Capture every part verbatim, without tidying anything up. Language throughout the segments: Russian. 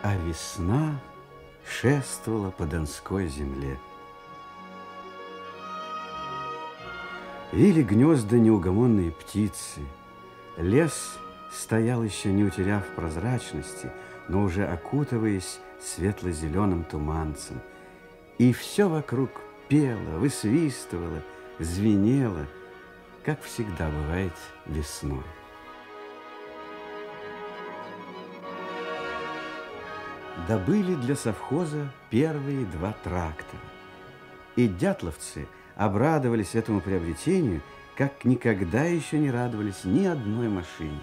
А весна шествовала по донской земле. Вили гнезда неугомонные птицы. Лес стоял еще не утеряв прозрачности, но уже окутываясь светло-зеленым туманцем. И все вокруг пело, высвистывало, звенело, как всегда бывает весной. Добыли для совхоза первые два трактора. И дятловцы обрадовались этому приобретению, как никогда еще не радовались ни одной машине.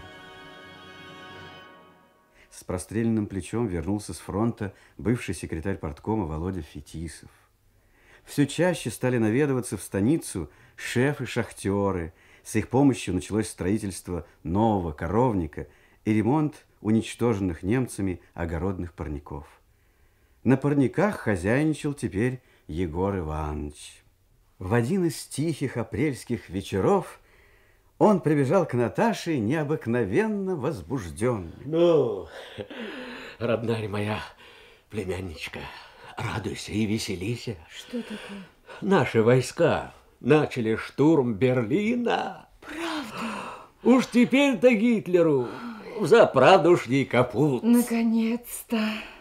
С простреленным плечом вернулся с фронта бывший секретарь парткома Володя Фетисов. Все чаще стали наведываться в станицу шефы-шахтеры. С их помощью началось строительство нового коровника и ремонт уничтоженных немцами огородных парников. На парниках хозяйничал теперь Егор Иванович. В один из тихих апрельских вечеров он прибежал к Наташе необыкновенно возбужденный. Ну, родная моя племянничка, радуйся и веселися. Что такое? Наши войска начали штурм Берлина. Правда? Уж теперь-то Гитлеру взаправдушний капут. Наконец-то.